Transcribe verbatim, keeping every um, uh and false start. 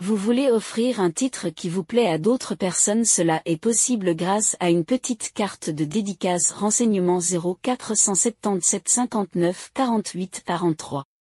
Vous voulez offrir un titre qui vous plaît à d'autres personnes, cela est possible grâce à une petite carte de dédicace. Renseignements zéro quatre sept sept cinquante-neuf quarante-huit quarante-trois.